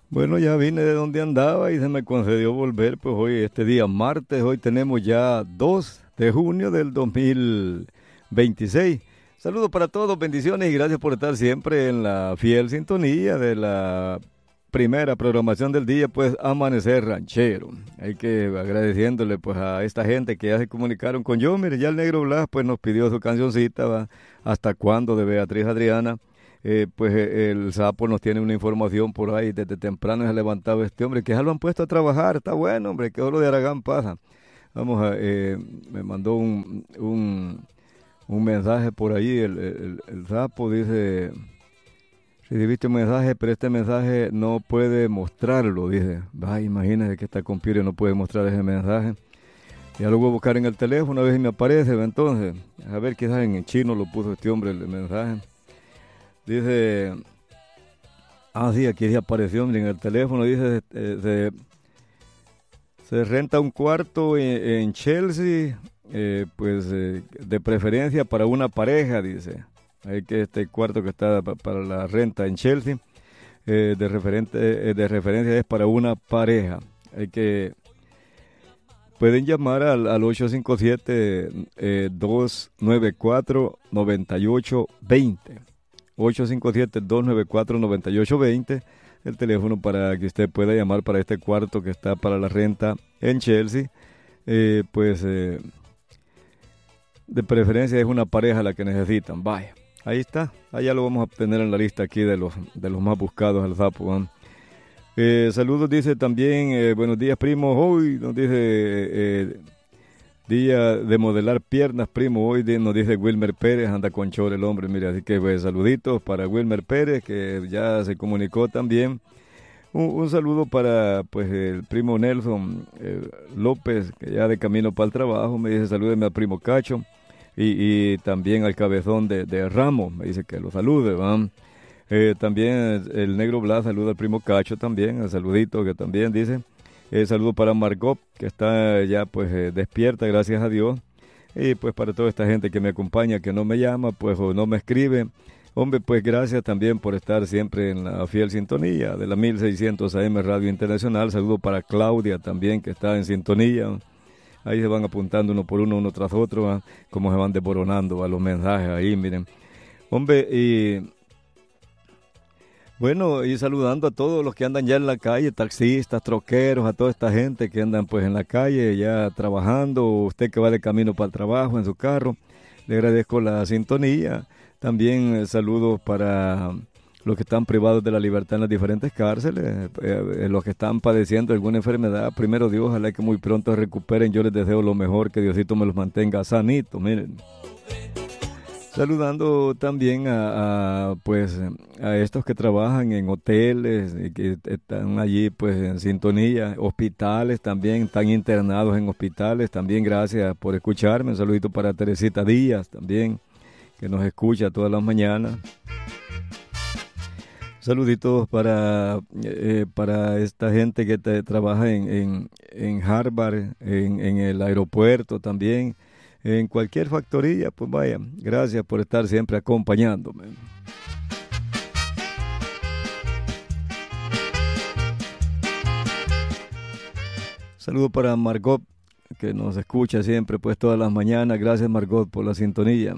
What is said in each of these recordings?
Bueno, ya vine de donde andaba y se me concedió volver, pues hoy, este día martes, hoy tenemos ya 2 de junio del 2026. Saludos para todos, bendiciones y gracias por estar siempre en la fiel sintonía de la primera programación del día, pues Amanecer Ranchero. Hay que agradeciéndole pues a esta gente que ya se comunicaron con yo. Mire, ya el Negro Blas pues nos pidió su cancioncita, ¿va? ¿Hasta cuándo? De Beatriz Adriana. El Sapo nos tiene una información por ahí, desde temprano se ha levantado este hombre, que ya lo han puesto a trabajar, está bueno, hombre, que lo de Aragán pasa. Vamos a, me mandó un mensaje por ahí, el Sapo dice, recibiste un mensaje, pero este mensaje no puede mostrarlo, dice. Ay, imagínese que esta computer no puede mostrar ese mensaje. Ya lo voy a buscar en el teléfono, a ver si me aparece, ¿va? Entonces, a ver, quizás en chino lo puso este hombre el mensaje. Dice, sí, aquí ya apareció en el teléfono, dice, se renta un cuarto en Chelsea, de preferencia para una pareja, dice. Hay que este cuarto que está para la renta en Chelsea, de referencia es para una pareja. Pueden llamar al 857-294-9820. 857-294-9820, el teléfono para que usted pueda llamar para este cuarto que está para la renta en Chelsea. De preferencia es una pareja la que necesitan. Vaya, ahí está, allá lo vamos a tener en la lista aquí de los más buscados al Sapo, ¿eh? Saludos, dice también, buenos días, primo. Hoy nos dice día de modelar piernas, primo. Hoy nos dice Wilmer Pérez, anda con chor el hombre, mire, así que pues, saluditos para Wilmer Pérez, que ya se comunicó también. Un saludo para pues el primo Nelson López, que ya de camino para el trabajo, me dice salúdeme al primo Cacho, y también al cabezón de Ramos, me dice que lo salude, ¿va? También el Negro Blas saluda al primo Cacho también, el saludito que también dice. Saludo para Margot, que está ya pues despierta, gracias a Dios. Y pues para toda esta gente que me acompaña, que no me llama, pues o no me escribe. Hombre, pues gracias también por estar siempre en la fiel sintonía de la 1600 AM Radio Internacional. Saludo para Claudia también, que está en sintonía. Ahí se van apuntando uno por uno, uno tras otro, ¿eh? Como se van desboronando a los mensajes ahí, miren. Hombre, y bueno, y saludando a todos los que andan ya en la calle, taxistas, troqueros, a toda esta gente que andan pues en la calle ya trabajando, usted que va de camino para el trabajo en su carro, le agradezco la sintonía. También saludos para los que están privados de la libertad en las diferentes cárceles, los que están padeciendo alguna enfermedad. Primero Dios, ojalá que muy pronto se recuperen, yo les deseo lo mejor, que Diosito me los mantenga sanitos, miren. Saludando también a estos que trabajan en hoteles y que están allí pues en sintonía, hospitales también, están internados en hospitales, también gracias por escucharme. Un saludito para Teresita Díaz también, que nos escucha todas las mañanas. Saluditos para esta gente que trabaja en Harvard, en el aeropuerto también. En cualquier factoría, pues vaya, gracias por estar siempre acompañándome. Saludo para Margot, que nos escucha siempre, pues todas las mañanas. Gracias, Margot, por la sintonía.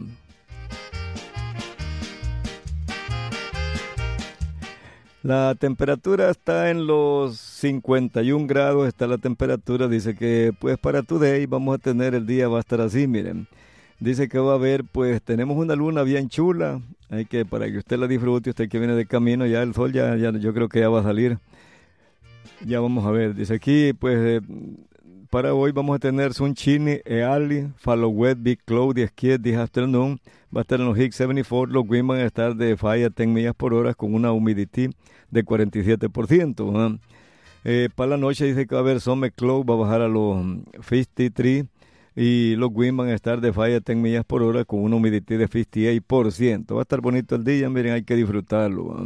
La temperatura está en los 51 grados, está la temperatura, dice que pues para today vamos a tener, el día va a estar así, miren. Dice que va a haber, pues tenemos una luna bien chula, hay que para que usted la disfrute, usted que viene de camino, ya el sol ya yo creo que ya va a salir. Ya vamos a ver, dice aquí, pues para hoy vamos a tener sunshine, early, follow wet, big cloudy, sky this afternoon. Va a estar en los Higgs 74, los winds van a estar de 5 a 10 millas por hora con una humidity de 47%. Para la noche dice que va a haber summer cloud, va a bajar a los 53 y los winds van a estar de 5 a 10 millas por hora con una humidity de 58%. Va a estar bonito el día, miren, hay que disfrutarlo.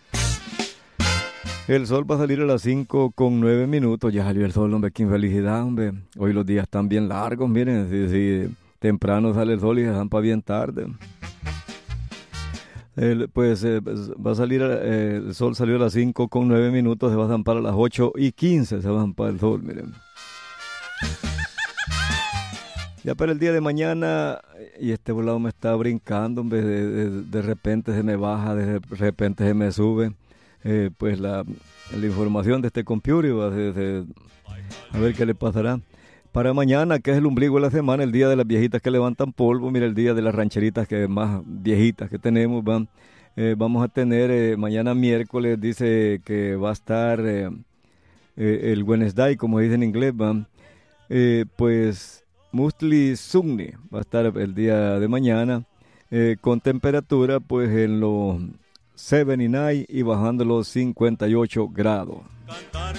El sol va a salir a las 5:09. Ya salió el sol, hombre, qué infelicidad, hombre. Hoy los días están bien largos, miren, si temprano sale el sol y se zampa bien tarde. Va a salir, el sol salió a las 5:09, se va a zampar a las 8:15, se va a zampar el sol, miren. Ya para el día de mañana, y este volado me está brincando, en vez de repente se me baja, de repente se me sube, pues la información de este computer, a ver qué le pasará. Para mañana, que es el ombligo de la semana, el día de las viejitas que levantan polvo, mira, el día de las rancheritas que más viejitas que tenemos, van. Vamos a tener mañana miércoles, dice que va a estar el Wednesday, como dice en inglés, van. Pues Mostly Sunny va a estar el día de mañana, con temperatura pues en los 79 y bajando los 58 grados.